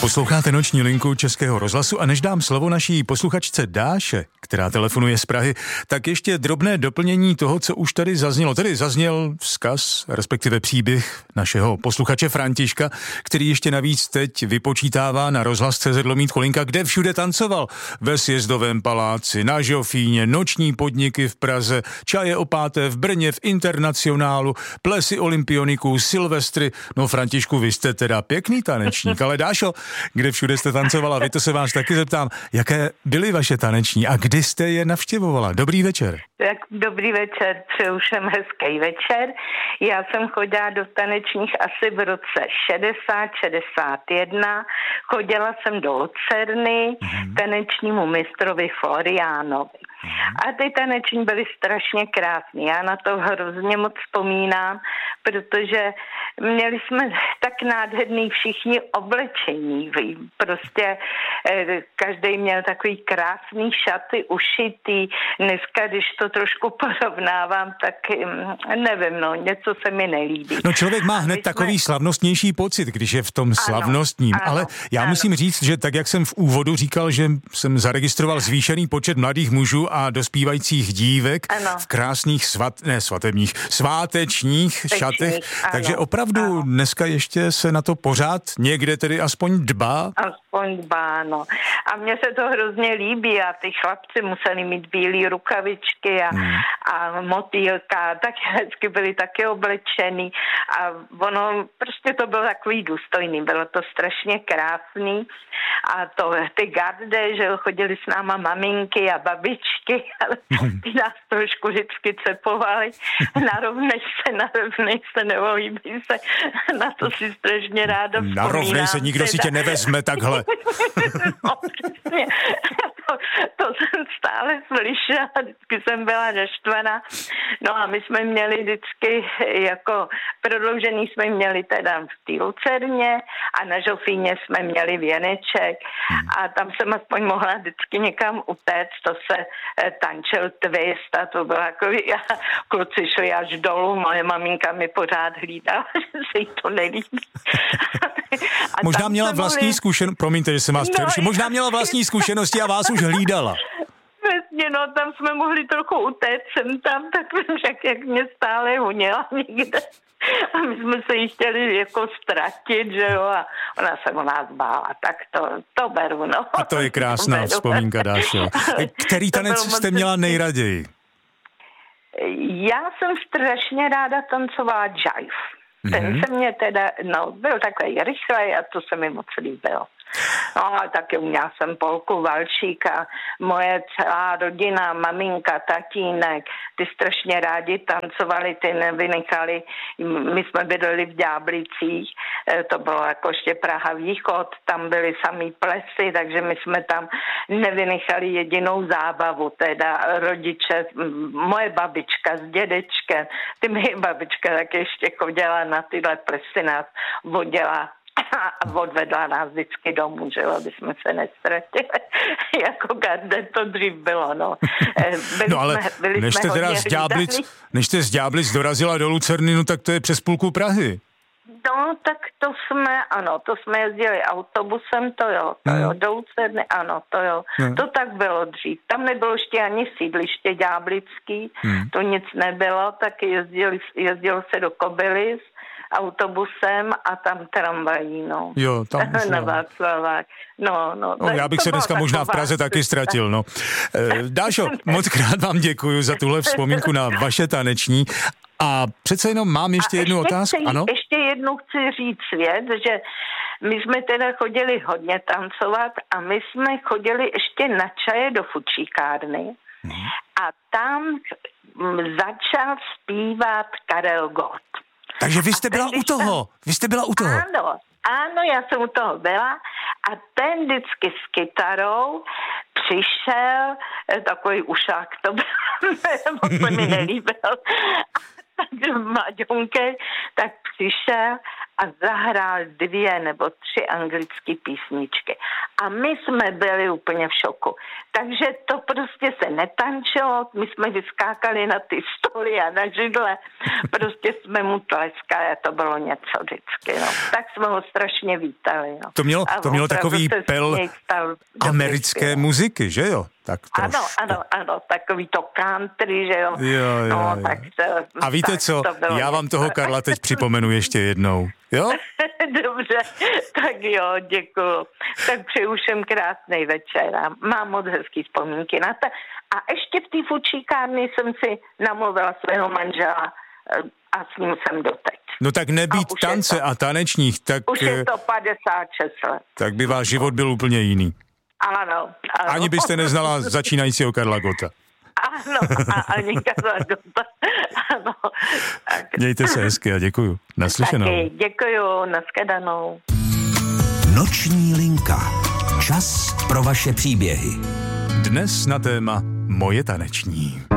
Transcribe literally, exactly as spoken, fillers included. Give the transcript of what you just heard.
Posloucháte Noční linku Českého rozhlasu a než dám slovo naší posluchačce Dáše, která telefonuje z Prahy, tak ještě drobné doplnění toho, co už tady zaznělo. Tady zazněl vzkaz, respektive příběh našeho posluchače Františka, který ještě navíc teď vypočítává na rozhlas tečka cé zet lomítko linka, kde všude tancoval. Ve Sjezdovém paláci, na Žofíně, noční podniky v Praze, čaje o páté v Brně, v Internacionálu, plesy olympioniků, silvestry. No Františku, vy jste teda pěkný tanečník, ale Dášo, kde všude jste tancovala, vy to se vás taky zeptám, jaké byly vaše taneční a kdy jste je navštěvovala? Dobrý večer. Tak dobrý večer, přeju všem hezký večer. Já jsem chodila do tanečních asi v roce šedesát šedesát jedna. Chodila jsem do Lucerny, mm. tanečnímu mistrovi Floriánovi. Mm. A ty taneční byly strašně krásné. Já na to hrozně moc vzpomínám, protože měli jsme tak nádherný všichni oblečení. Prostě eh, každý měl takový krásný šaty ušitý. Dneska, když to trošku porovnávám, tak hm, nevím, no, něco se mi nelíbí. No člověk má hned jsme... takový slavnostnější pocit, když je v tom slavnostním. Ano, ale já ano. musím říct, že tak, jak jsem v úvodu říkal, že jsem zaregistroval zvýšený počet mladých mužů a dospívajících dívek ano. v krásných svat, ne svatebních, svátečních Tečních, šatech. Ano, takže opravdu ano. dneska ještě se na to pořád někde tedy aspoň dbá? Aspoň dbá, no. A mně se to hrozně líbí a ty chlapci museli mít bílé rukavičky a, hmm. a motýlka, tak hezky byli taky oblečený a ono, prostě to bylo takový důstojný, bylo to strašně krásný a to, ty garde, že chodili s náma maminky a babičky, ale hmm. ty nás trošku vždycky cepovali, narovnej se, narovnej se, neohýbí se, na to si strašně ráda vzpomínám. Narovnej se, nikdo si tě nevezme takhle. No, přesně. To, to jsem stále slyšela, vždycky jsem byla naštvaná. No a my jsme měli vždycky jako prodloužený jsme měli teda v té Lucerně a na Žofíně jsme měli věneček a tam jsem aspoň mohla vždycky někam utéct, to se eh, tančil twist a to bylo jako, já, kluci šli až dolů, moje maminka mi pořád hlídala, že se jí to nelíbí. Možná měla vlastní mohli... zkušenost, promiňte, že jsem vás no, přerušil, možná měla vlastní zkušenosti a vás už hlídala. Přesně, no, tam jsme mohli trochu utéct sem tam, tak však jak mě stále honila někde. A my jsme se jí chtěli jako ztratit, že jo, a ona se o nás bála, tak to, to beru, no. A to je krásná vzpomínka, Dášo. Který tanec jste měla nejraději? Já jsem strašně ráda tancovala jive. Ten mm-hmm. se mě teda, no, byl takový rychlej a to se mi moc líbilo. No a taky měla jsem polku valčíka, moje celá rodina, maminka, tatínek, ty strašně rádi tancovali, ty nevynechali, my jsme bydleli v Ďáblicích, to bylo jako ještě Praha východ, tam byly samý plesy, takže my jsme tam nevynechali jedinou zábavu, teda rodiče, moje babička s dědečkem, ty moje babička tak ještě chodila na tyhle plesy, nás vodila a odvedla nás vždycky domů, že jo, aby jsme se nestratili. Jako garde to dřív bylo, no. Byli no ale jsme, byli než jste teda z Ďáblic, než jste z Ďáblic dorazila do Lucerny, no tak to je přes půlku Prahy. No, tak to jsme, ano, to jsme jezdili autobusem, to jo, to jo, do Lucerny, ano, to jo. No. To tak bylo dřív. Tam nebylo ještě ani sídliště ďáblický, hmm. to nic nebylo, tak jezdili, jezdilo se do Kobylis autobusem a tam tramvají, no. Jo, tam na Václavák. No, no. no já bych se dneska možná v Praze taky ztratil, no. Dášo, moc krát vám děkuju za tuhle vzpomínku na vaše taneční. A přece jenom mám ještě a jednu ještě otázku. Chci, ano? Ještě jednu chci říct věc, že my jsme teda chodili hodně tancovat a my jsme chodili ještě na čaje do fučíkárny hmm. a tam začal zpívat Karel Gott. Takže vy jste byla u toho, vy jste byla u toho. Ano, ano, já jsem u toho byla a ten vždycky s kytarou přišel, takový ušák to byl, moc se mi nelíbil, Maďonke, tak přišel a zahrál dvě nebo tři anglické písničky. A my jsme byli úplně v šoku. Takže to prostě se netančilo, my jsme vyskákali na ty stoly a na židle, prostě jsme mu tleskali a to bylo něco vždycky, no. Tak jsme ho strašně vítali, no. To mělo, to mělo takový pel americké vždycky, muziky, že jo? Tak ano, ano, ano, takový to country, že jo. Jo, jo, no, jo. Tak to, a víte tak co, to já vám něco. toho Karla teď připomenu ještě jednou, jo? Dobře, tak jo, děkuju. Tak přeju všem krásný večer a mám moc hezký vzpomínky na to. A ještě v té fučíkárně jsem si namluvila svého manžela a s ním jsem doteď. No tak nebýt a tance to, a tanečních, tak... Už je to padesát šest let. Tak by váš život byl úplně jiný. Ano, ano. Ani byste neznala začínajícího Karla Gotta. Ano, a ani Karla Gotta. Ano. Tak. Mějte se hezky a děkuju. Naslyšenou. Taky děkuju, nashledanou. Noční linka. Čas pro vaše příběhy. Dnes na téma Moje taneční.